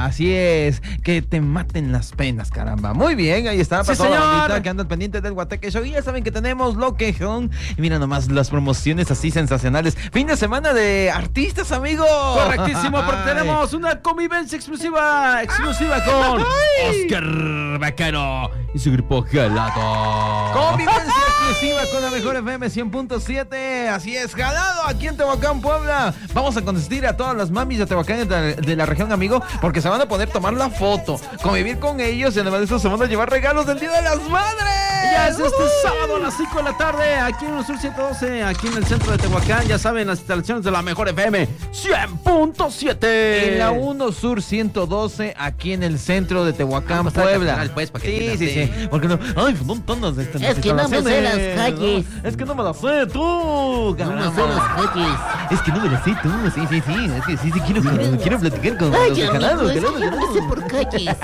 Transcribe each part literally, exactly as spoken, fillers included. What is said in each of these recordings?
Así es, que te maten las penas, caramba. Muy bien, ahí está, para Sí, toda la señor. bandita que anda al pendiente del Guateque Show. Y ya saben que tenemos lo que son, y mira nomás las promociones así sensacionales. Fin de semana de artistas, amigos. Correctísimo, porque Ay. tenemos una convivencia exclusiva, exclusiva con Oscar Bacano y su grupo Jalado. Convivencia exclusiva con la mejor F M cien punto siete. Así es, Jalado, aquí en Tehuacán, Puebla. Vamos a consistir a todas las mamis de Tehuacán y de, de la región, amigo, porque se van a poder tomar la foto, convivir con ellos y además de eso se van a llevar regalos del Día de las Madres. Ya es este ¡Uh! sábado a las cinco de la tarde, aquí en el Sur ciento doce, aquí en el centro de Tehuacán. Ya saben, las instalaciones de la mejor F M cien punto siete. En la uno Sur ciento doce, aquí en el centro de Tehuacán, Vamos a la Puebla. catedral, pues, para que sí, entiendas, sí, sí. sí. Porque no, ay, no tantas estas Es que no me sé las calles. No, es que no me las sé tú, No me caramba. sé las calles. Es que no me las sé tú, sí, sí, sí. Es que sí, sí, quiero, quiero, quiero platicar con Ay, los de amigo, Jalado, es que Jalado, yo no me sé Jalado. por calles.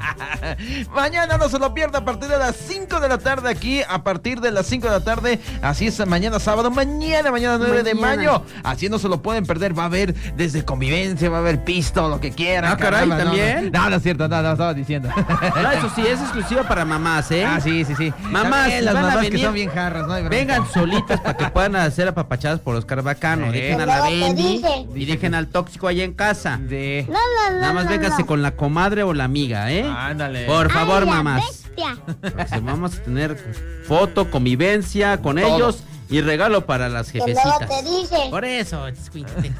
Mañana no se lo pierda a partir de las cinco de la tarde aquí, a partir de las cinco de la tarde, así es, mañana sábado, mañana, mañana nueve de Mañana. mayo, así no se lo pueden perder, va a haber desde convivencia, va a haber pisto, lo que quieran. Ah, caray, caramba, no, ¿también? No, no, no es cierto, no, no, estaba diciendo. No, eso sí, es exclusiva para mamás, ¿eh? Ah, sí, sí, sí. Mamás, También si las van a mamás que venir, son bien jarras, ¿no? Hay bronca. Vengan solitas para que puedan ser apapachadas por Oscar Bacano. Sí. Dejen a la Luego te Bendy dije. y dejen al tóxico allá en casa. De... No, no, no. Nada más no, véngase no. con la comadre o la amiga, ¿eh? Ándale. Por favor, Ay, la mamás. bestia. Porque vamos a tener foto, convivencia con Todo. ellos y regalo para las Que luego jefecitas. te dije. Por eso, cuídate.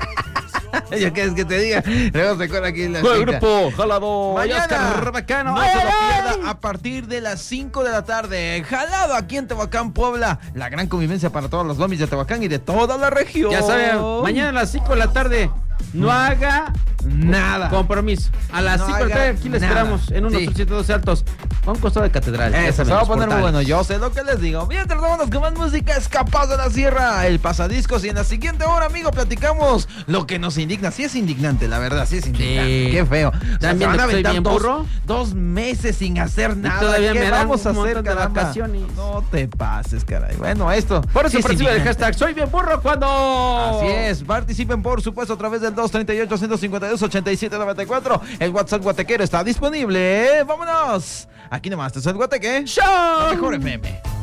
¿Yo qué es que te diga? Luego se cuela aquí la Con el cinta. grupo Jalado y Mañana Oscar Bacano. no se lo ¡Ay, ay! pierda a partir de las cinco de la tarde. Jalado aquí en Tehuacán, Puebla. La gran convivencia para todos los mamis de Tehuacán y de toda la región. Ya saben, mañana a las cinco de la tarde. No haga nada. compromiso. A las No cinco de la tarde haga aquí les nada. esperamos en unos Sí. ciento doce altos. A un costado de catedral. ya Eso, saben, se va a los poner muy portales. bueno, yo sé lo que les digo. Mientras vámonos con más música, Escapados de la Sierra, el pasadiscos. Y en la siguiente hora, amigo, platicamos lo que nos indigna. Sí es indignante, la verdad, sí es indignante. Sí. Qué feo. O sea, ¿Están se viendo van a que soy aventar bien dos, burro? dos meses sin hacer nada. todavía ¿Qué me dan vamos a un hacer, montón de caramba? vacaciones. No te pases, caray. Bueno, esto. Por eso sí es participa el indignante. hashtag Soy bien burro cuando. Así es, participen por supuesto a través del dos treinta y ocho, ciento cincuenta y dos, ochenta y siete noventa y cuatro. El WhatsApp guatequero está disponible. ¡Vámonos! Aquí nomás, este es el Guateque ¡Show! La mejor F M.